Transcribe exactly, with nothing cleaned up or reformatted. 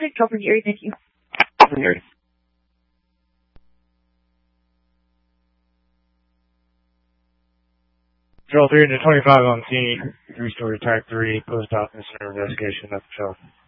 California area, thank you. California area. Patrol three to twenty-five on scene, three-story type three, post-op incident investigation, nothing show.